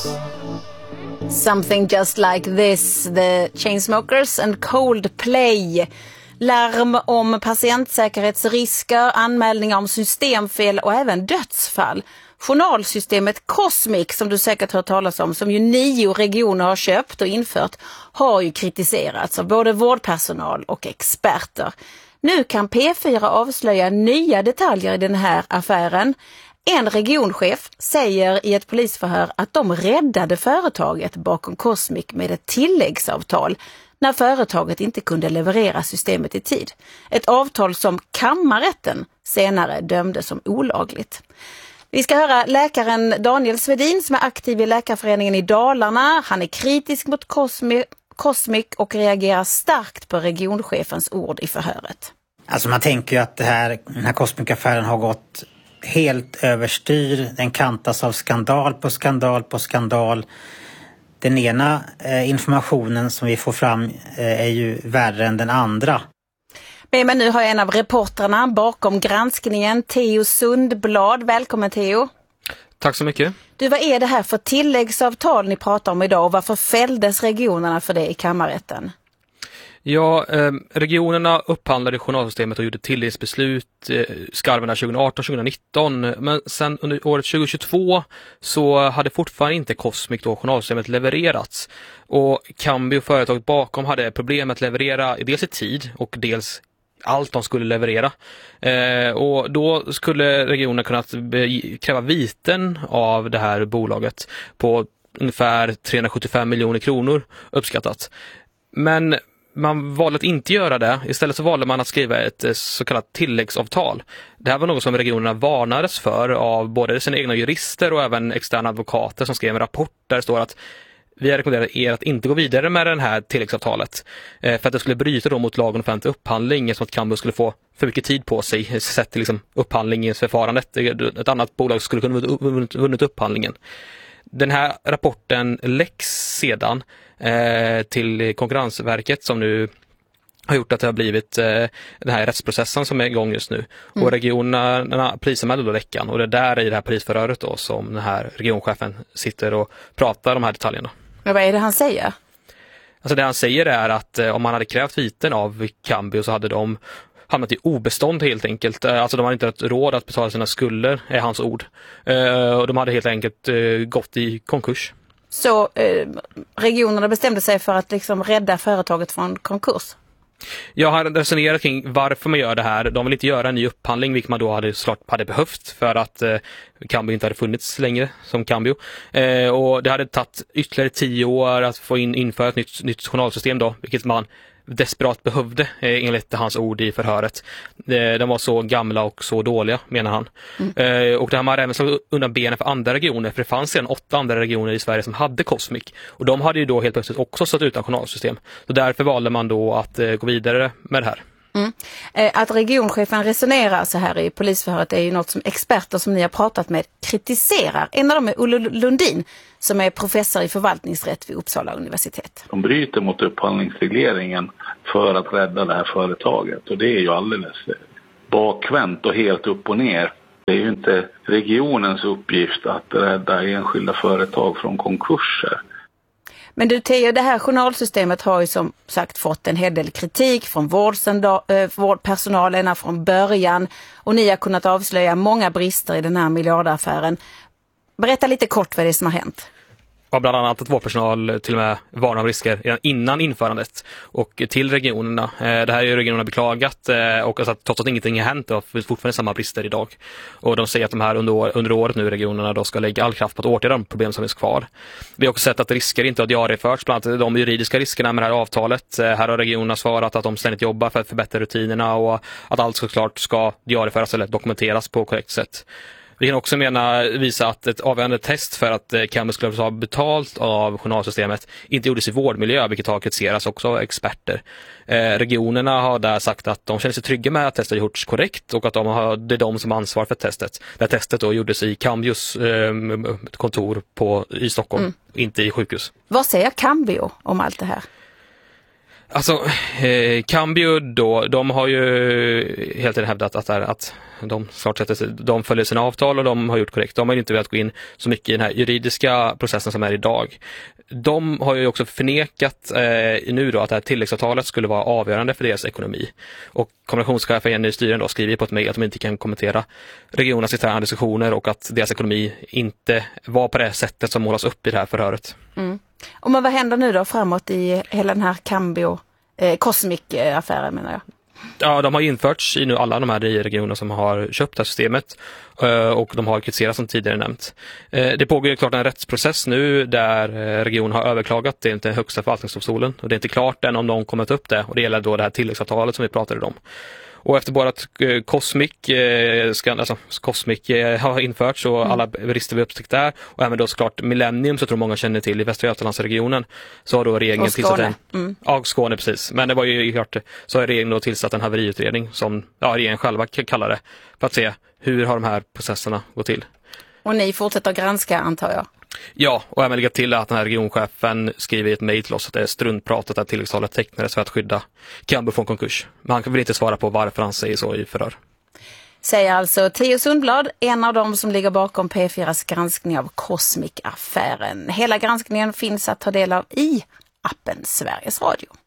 Something just like this, the Chainsmokers and Coldplay. Larm om patientsäkerhetsrisker, anmälningar om systemfel och även dödsfall. Journalsystemet Cosmic, som du säkert hört talas om, som ju 9 regioner har köpt och infört, har ju kritiserats av både vårdpersonal och experter. Nu kan P4 avslöja nya detaljer i den här affären. En regionchef säger i ett polisförhör att de räddade företaget bakom Cosmic med ett tilläggsavtal när företaget inte kunde leverera systemet i tid. Ett avtal som kammarrätten senare dömde som olagligt. Vi ska höra läkaren Daniel Svedin som är aktiv i Läkarföreningen i Dalarna. Han är kritisk mot Cosmic och reagerar starkt på regionchefens ord i förhöret. Alltså man tänker ju att den här Cosmic-affären har gått helt överstyr. Den kantas av skandal på skandal på skandal. Den ena informationen som vi får fram är ju värre än den andra. Men nu har jag en av reportrarna bakom granskningen, Theo Sundblad. Välkommen Theo. Tack så mycket. Du, vad är det här för tilläggsavtal ni pratar om idag och varför fälldes regionerna för det i kammarrätten? Ja, regionerna upphandlade journalsystemet och gjorde tilläggsbeslut skarvarna 2018-2019. Men sen under året 2022 så hade fortfarande inte Cosmic då journalsystemet levererats. Och Cambio, företaget bakom, hade problem med att leverera dels i tid och dels allt de skulle leverera. Och då skulle regionerna kunna kräva viten av det här bolaget på ungefär 375 miljoner kronor uppskattat. Men man valde att inte göra det. Istället så valde man att skriva ett så kallat tilläggsavtal. Det här var något som regionerna varnades för av både sina egna jurister och även externa advokater som skrev en rapport där det står att vi har rekommenderat er att inte gå vidare med det här tilläggsavtalet för att det skulle bryta då mot lagen om offentlig upphandling, som att Cambio skulle få för mycket tid på sig sett till liksom upphandlingsförfarandet. Ett annat bolag skulle kunna vunnit upphandlingen. Den här rapporten läcks sedan till Konkurrensverket som nu har gjort att det har blivit den här rättsprocessen som är igång just nu. Och regionerna polisanmälde då läckan, och det är där i det här polisförhöret då som den här regionchefen sitter och pratar om de här detaljerna. Men vad är det han säger? Alltså det han säger är att om man hade krävt viten av Cambio så hade de hamnat i obestånd helt enkelt. Alltså de hade inte ett råd att betala sina skulder, är hans ord. Och de hade helt enkelt gått i konkurs. Så regionerna bestämde sig för att liksom rädda företaget från konkurs? Jag har resonerat kring varför man gör det här. De vill inte göra en ny upphandling, vilket man då hade behövt för att Cambio inte hade funnits längre som Cambio. Och det hade tagit ytterligare 10 år att få införa ett nytt journalsystem då, vilket man desperat behövde enligt hans ord i förhöret. De var så gamla och så dåliga, menar han. Och det här man även slagit undan benen för andra regioner, för det fanns sedan 8 andra regioner i Sverige som hade Cosmic. Och de hade ju då helt plötsligt också stått utan journalsystem. Så därför valde man då att gå vidare med det här. Att regionchefen resonerar så här i polisförhöret är ju något som experter som ni har pratat med kritiserar. En av dem är Olle Lundin som är professor i förvaltningsrätt vid Uppsala universitet. De bryter mot upphandlingsregleringen för att rädda det här företaget, och det är ju alldeles bakvänt och helt upp och ner. Det är ju inte regionens uppgift att rädda enskilda företag från konkurser. Men du Theo, det här journalsystemet har ju som sagt fått en hel del kritik från vårdpersonalen från början, och ni har kunnat avslöja många brister i den här miljardaffären. Berätta lite kort vad det är som har hänt. Ja, bland annat att vårdpersonal till och med varnar om risker redan innan införandet och till regionerna. Det här är ju regionerna beklagat och alltså, trots att ingenting har hänt och finns fortfarande samma brister idag. Och de säger att de här under året nu regionerna då ska lägga all kraft på att åtgärda de problem som finns kvar. Vi har också sett att risker inte har diarieförts, bland annat de juridiska riskerna med det här avtalet. Här har regionerna svarat att de ständigt jobbar för att förbättra rutinerna och att allt såklart ska diarieföras eller dokumenteras på korrekt sätt. Vi kan också visa att ett avgörande test för att Cambio skulle ha betalt av journalsystemet inte gjordes i vårdmiljö, vilket har kritiserats också av experter. Regionerna har där sagt att de känner sig trygga med att testet har gjorts korrekt och att det är de som ansvar för testet. Det här testet då gjordes i Cambios kontor i Stockholm, inte i sjukhus. Vad säger Cambio om allt det här? Alltså, Cambio då, de har ju helt enkelt hävdat att de följer sina avtal och de har gjort korrekt. De har ju inte velat gå in så mycket i den här juridiska processen som är idag. De har ju också förnekat nu då att det här tilläggsavtalet skulle vara avgörande för deras ekonomi. Och kommunikationschefen Jenny Styren då skriver på ett mejl att de inte kan kommentera regionernas interna diskussioner och att deras ekonomi inte var på det sättet som målas upp i det här förhöret. Mm. Och men vad händer nu då framåt i hela den här Cambio Cosmic-affären menar jag? Ja, de har införts i nu alla de här regioner som har köpt det här systemet och de har kritiserat som tidigare nämnt. Det pågår ju klart en rättsprocess nu där regionen har överklagat det till högsta förvaltningsdomstolen och det är inte klart än om de kommer ta upp det och det gäller då det här tilläggsavtalet som vi pratade om. Och efter bara att Cosmic har införts och alla brister vi upptäckt där och även då såklart Millennium så tror många känner till i Västra Götalandsregionen så har då regeringen tillsatt Skåne precis. Men det var ju klart så har regeringen då tillsatt en haveriutredning som regeringen själva kallar det för att se hur har de här processerna gått till. Och ni fortsätter granska antar jag? Ja, och även lägga till att den här regionchefen skriver i ett mejl till oss att det är struntpratet att tilläggsavtalet tecknades för att skydda Cambio från konkurs. Men han vill inte svara på varför han säger så i förhör. Säger alltså Theo Sundblad, en av dem som ligger bakom P4s granskning av Cosmic-affären. Hela granskningen finns att ta del av i appen Sveriges Radio.